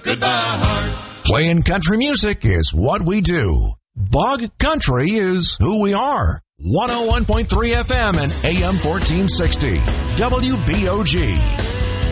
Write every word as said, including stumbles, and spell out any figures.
Goodbye, heart. Playing country music is what we do. Bog Country is who we are. one oh one point three F M and A M fourteen sixty. W B O G.